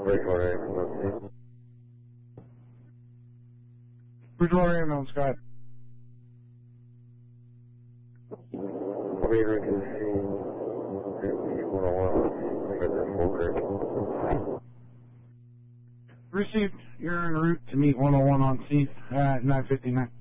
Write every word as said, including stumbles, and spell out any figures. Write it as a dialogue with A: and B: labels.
A: Bridgewater ambulance.
B: Bridgewater ambulance, go ahead.
A: I'll be right to the scene. one oh one. I got that full grid.
B: Received. You're en route to meet one oh one on scene at nine fifty-nine.